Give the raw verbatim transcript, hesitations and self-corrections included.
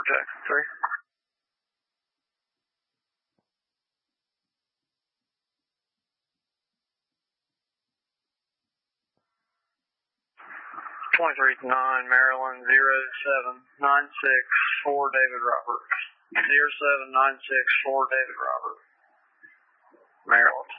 Jackson three. twenty-three nine, Maryland, zero seven nine six four, David Robert. zero seven nine six four, David Robert. Maryland.